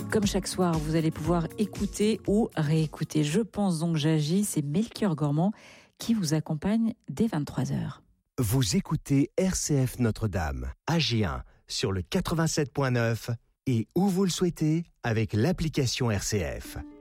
Comme chaque soir, vous allez pouvoir écouter ou réécouter Je pense donc j'agis. C'est Melchior Gormand qui vous accompagne dès 23h. Vous écoutez RCF Notre-Dame, Agen, sur le 87.9 et où vous le souhaitez avec l'application RCF.